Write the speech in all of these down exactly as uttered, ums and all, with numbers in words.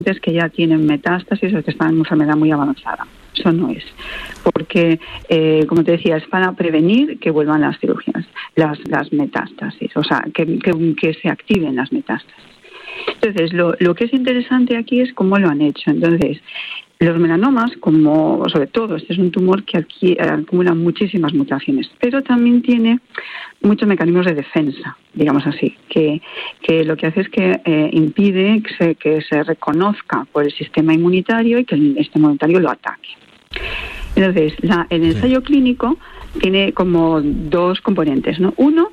que ya tienen metástasis o que están en una enfermedad muy avanzada. Eso no es. Porque, eh, como te decía, es para prevenir que vuelvan las cirugías, las, las metástasis, o sea, que, que, que se activen las metástasis. Entonces, lo, lo que es interesante aquí es cómo lo han hecho. Entonces, los melanomas, como sobre todo, este es un tumor que aquí acumula muchísimas mutaciones, pero también tiene muchos mecanismos de defensa, digamos así, que, que lo que hace es que eh, impide que se, que se reconozca por el sistema inmunitario y que el sistema inmunitario lo ataque. Entonces, la, el ensayo sí. clínico tiene como dos componentes, ¿no? Uno,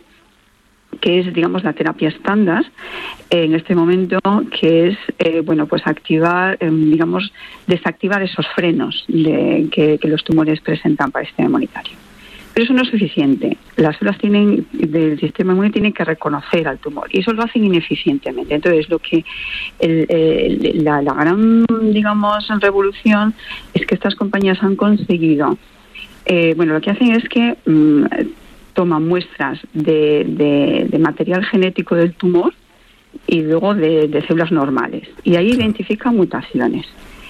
que es, digamos, la terapia estándar en este momento, que es, eh, bueno, pues activar, eh, digamos, desactivar esos frenos de, que, que los tumores presentan para el sistema inmunitario. Pero eso no es suficiente. Las células tienen, del sistema inmune tienen que reconocer al tumor y eso lo hacen ineficientemente. Entonces, lo que el, el, la, la gran, digamos, revolución es que estas compañías han conseguido, eh, bueno, lo que hacen es que mmm, toman muestras de, de, de material genético del tumor y luego de, de células normales. Y ahí identifican mutaciones.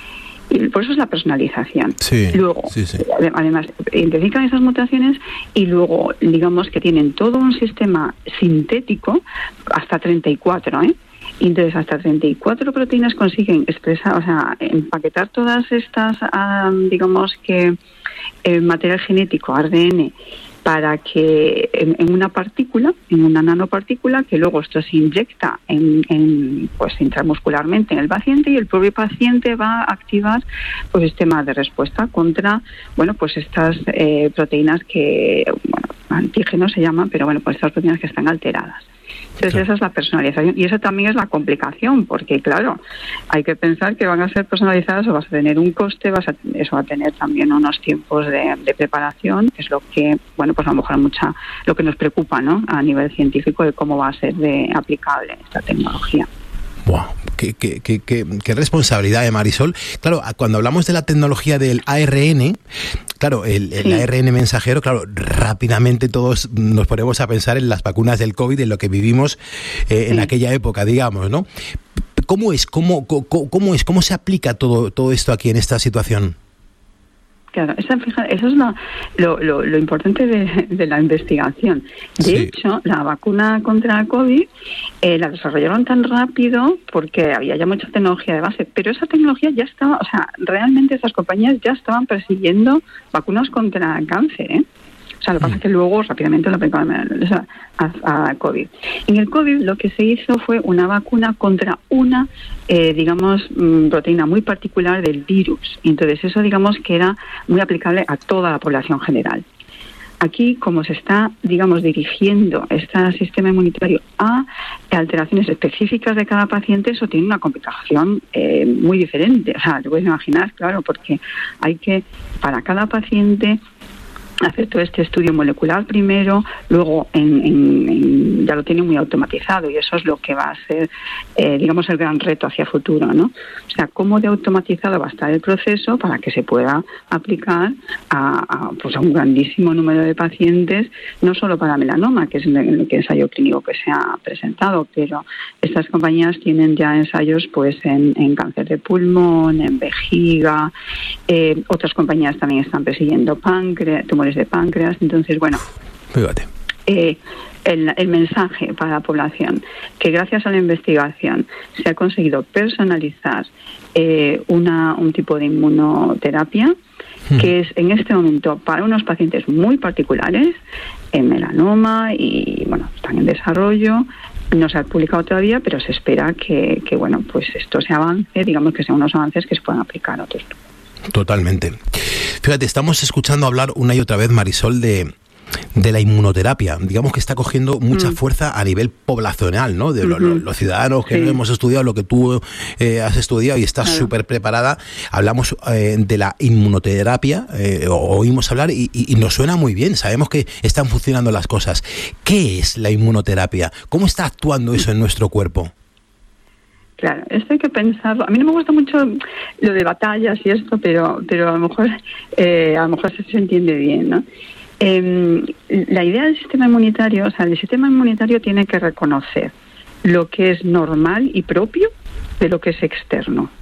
Y por eso es la personalización. Sí, luego, sí, sí. además, identifican esas mutaciones y luego, digamos que tienen todo un sistema sintético, hasta treinta y cuatro, ¿eh? Y entonces hasta treinta y cuatro proteínas consiguen expresar, o sea, empaquetar todas estas, um, digamos que, el material genético, R D N, para que en, en una partícula, en una nanopartícula, que luego esto se inyecta en, en, pues intramuscularmente en el paciente y el propio paciente va a activar pues sistemas de respuesta contra, bueno, pues estas eh, proteínas que, bueno, antígenos se llaman, pero bueno, pues estas proteínas que están alteradas. Entonces claro. Esa es la personalización y esa también es la complicación, porque claro, hay que pensar que van a ser personalizadas o vas a tener un coste, vas a, eso va a tener también unos tiempos de, de preparación, que es lo que, bueno, pues a lo mejor mucha, lo que nos preocupa, ¿no? A nivel científico de cómo va a ser de aplicable esta tecnología. Wow, qué, qué, qué, qué, qué responsabilidad de Marisol. Claro, cuando hablamos de la tecnología del A R N, claro, el, el sí. A R N mensajero, claro, rápidamente todos nos ponemos a pensar en las vacunas del COVID, en lo que vivimos eh, sí. en aquella época, digamos, ¿no? ¿Cómo es, cómo, cómo, cómo es, cómo se aplica todo, todo esto aquí en esta situación? Claro, esa, fija, eso es la, lo, lo, lo importante de, de la investigación. De sí. hecho, la vacuna contra el COVID eh, la desarrollaron tan rápido porque había ya mucha tecnología de base, pero esa tecnología ya estaba, o sea, realmente esas compañías ya estaban persiguiendo vacunas contra el cáncer, ¿eh? O sea, lo que pasa es que luego rápidamente lo aplicaron a, a COVID. En el COVID lo que se hizo fue una vacuna contra una, eh, digamos, proteína muy particular del virus. Entonces eso, digamos, que era muy aplicable a toda la población general. Aquí, como se está, digamos, dirigiendo este sistema inmunitario a alteraciones específicas de cada paciente, eso tiene una complicación eh, muy diferente. O sea, te puedes imaginar, claro, porque hay que, para cada paciente, hacer todo este estudio molecular primero, luego en, en, en, ya lo tiene muy automatizado y eso es lo que va a ser, eh, digamos, el gran reto hacia futuro, ¿no? O sea, cómo de automatizado va a estar el proceso para que se pueda aplicar a, a, pues a un grandísimo número de pacientes, no solo para melanoma, que es el, el ensayo clínico que se ha presentado, pero estas compañías tienen ya ensayos pues en, en cáncer de pulmón, en vejiga, eh, otras compañías también están persiguiendo páncreas, tumores de páncreas. Entonces, bueno, fíjate. Eh, el, el mensaje para la población, que gracias a la investigación se ha conseguido personalizar eh, una, un tipo de inmunoterapia hmm. que es en este momento para unos pacientes muy particulares, en melanoma, y bueno, están en desarrollo. No se ha publicado todavía, pero se espera que, que bueno, pues esto se avance, digamos que sean unos avances que se puedan aplicar a otros. Totalmente. Fíjate, estamos escuchando hablar una y otra vez, Marisol, de, de la inmunoterapia. Digamos que está cogiendo mucha mm. fuerza a nivel poblacional, ¿no? De lo, lo, los ciudadanos que sí. no hemos estudiado lo que tú eh, has estudiado y estás súper claro. preparada. Hablamos eh, de la inmunoterapia, eh, oímos hablar y, y, y nos suena muy bien. Sabemos que están funcionando las cosas. ¿Qué es la inmunoterapia? ¿Cómo está actuando eso en nuestro cuerpo? Claro, esto hay que pensarlo. A mí no me gusta mucho lo de batallas y esto, pero pero a lo mejor eh, a lo mejor se, se entiende bien, ¿no? Eh, la idea del sistema inmunitario, o sea, el sistema inmunitario tiene que reconocer lo que es normal y propio de lo que es externo.